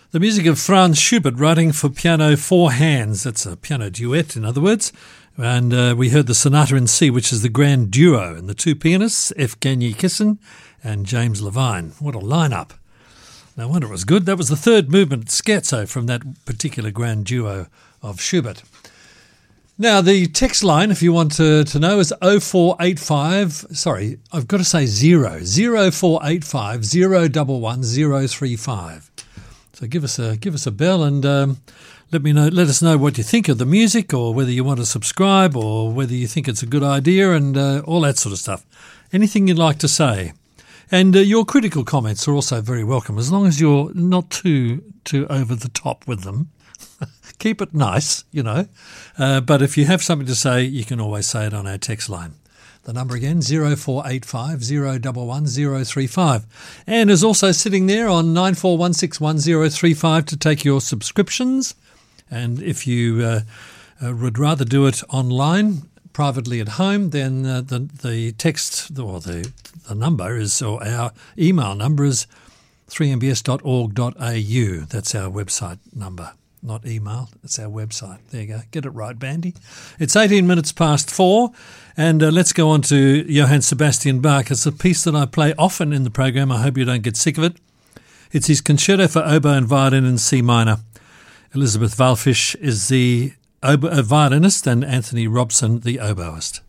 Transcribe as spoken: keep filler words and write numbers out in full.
The music of Franz Schubert, writing for piano four hands. That's a piano duet, in other words. And uh, we heard the Sonata in C, which is the grand duo, and the two pianists, Evgeny Kissin and James Levine. What a lineup. No wonder it was good. That was the third movement scherzo from that particular grand duo of Schubert. Now, the text line, if you want to, to know, is oh four eight five, sorry, I've got to say zero, oh four eight five, oh one one, oh three five. So give us a give us a bell and um, let me know. Let us know what you think of the music, or whether you want to subscribe, or whether you think it's a good idea, and uh, all that sort of stuff. Anything you'd like to say, and uh, your critical comments are also very welcome, as long as you're not too too over the top with them. Keep it nice, you know. Uh, but if you have something to say, you can always say it on our text line. The number again, oh four eight five, oh one one, oh three five. Anne is also sitting there on nine four one six one oh three five to take your subscriptions. And if you uh, uh, would rather do it online, privately at home, then uh, the the text, or the, the number is, or our email number is three m b s dot org dot a u. That's our website number. Not email, it's our website. There you go. Get it right, Bandy. It's eighteen minutes past four, and uh, let's go on to Johann Sebastian Bach. It's a piece that I play often in the program. I hope you don't get sick of it. It's his Concerto for Oboe and Violin in C minor. Elizabeth Walfish is the oboe, uh, violinist, and Anthony Robson the oboist.